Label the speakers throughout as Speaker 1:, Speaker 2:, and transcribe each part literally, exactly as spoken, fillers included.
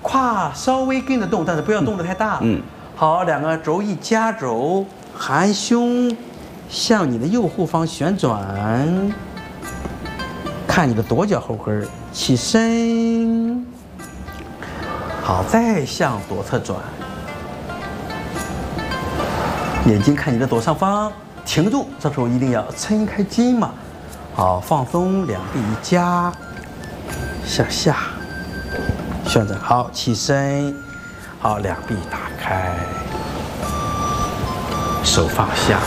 Speaker 1: 胯稍微跟着动，但是不要动得太大。嗯，好，两个肘一夹肘，含胸向你的右后方旋转，看你的跺脚后跟，起身。好，再向左侧转，眼睛看你的左上方，停住，这时候一定要撑开筋嘛。好，放松，两臂一夹，向下旋转，好，起身，好，两臂打开，手放下。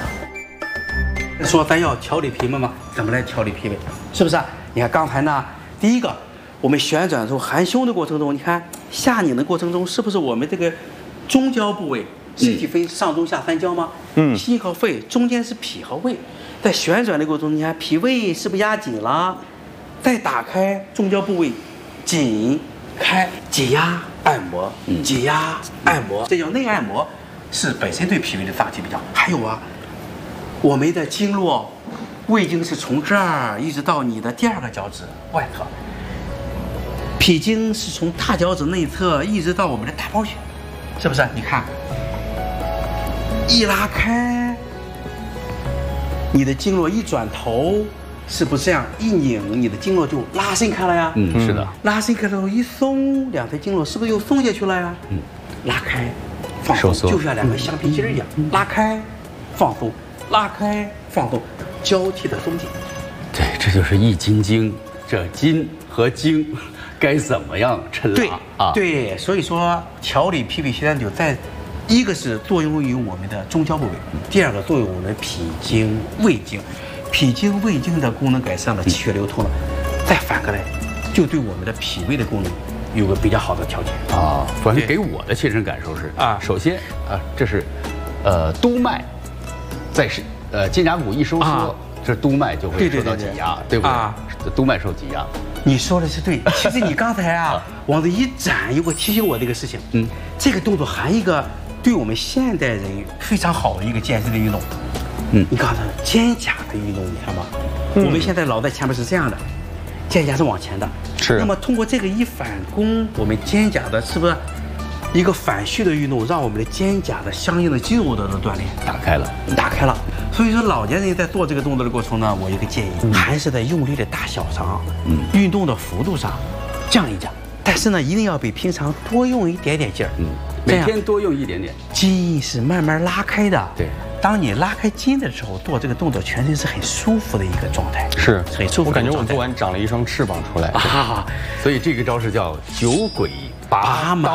Speaker 1: 说咱要调理脾胃嘛，怎么来调理脾胃？是不是啊？你看刚才呢，第一个，我们旋转出含胸的过程中，你看下拧的过程中，是不是我们这个中焦部位，身体分上中下三焦吗？嗯，心和肺中间是脾和胃，在旋转的过程中，你看脾胃是不是压紧了？再打开中焦部位，紧开，挤压按摩，挤压按摩，这叫内按摩，是本身对脾胃的脏器比较。还有啊。我们的经络，胃经是从这儿一直到你的第二个脚趾外侧，脾经是从大脚趾内侧一直到我们的大包穴，是不是？你看，一拉开，你的经络一转头，是不是这样一拧，你的经络就拉伸开了呀？
Speaker 2: 嗯，是的。
Speaker 1: 拉伸开之后一松，两条经络是不是又松下去了呀？嗯，拉开，放松，就像两个橡皮筋一样，拉开，放松。拉开放松，交替的松紧。
Speaker 2: 对，这就是易筋经，这筋和经该怎么样抻
Speaker 1: 对
Speaker 2: 啊？
Speaker 1: 对，所以说调理脾胃血管在，一个是作用于我们的中焦部位，第二个作用我们的脾经、胃经，脾经、胃经的功能改善了，气血流通了，再反过来，就对我们的脾胃的功能有个比较好的调节
Speaker 2: 啊。反正给我的亲身感受是啊，首先啊，这是呃督脉。在是呃肩胛骨一收缩，啊、这督脉就会受到挤压，对不对？啊，督脉受挤压。
Speaker 1: 你说的是对。其实你刚才啊往这一展，有个提醒我这个事情。嗯，这个动作还一个对我们现代人非常好的一个健身的运动。嗯，你看它肩胛的运动，你看吧，嗯、我们现在老在前面是这样的，肩胛是往前的。是。那么通过这个一反弓，我们肩胛的是不是？一个反序的运动，让我们的肩胛的相应的肌肉得到锻炼，
Speaker 2: 打开了，
Speaker 1: 打开了。所以说，老年人在做这个动作的过程呢，我有一个建议，嗯、还是在用力的大小上，嗯，运动的幅度上降一降。但是呢，一定要比平常多用一点点劲儿，嗯，
Speaker 2: 每天多用一点点。
Speaker 1: 筋是慢慢拉开的，
Speaker 2: 对。
Speaker 1: 当你拉开筋的时候，做这个动作，全身是很舒服的一个状态，
Speaker 3: 是
Speaker 1: 很舒服。
Speaker 3: 我感觉我做完长了一双翅膀出来。
Speaker 2: 啊，所以这个招式叫九鬼拔马。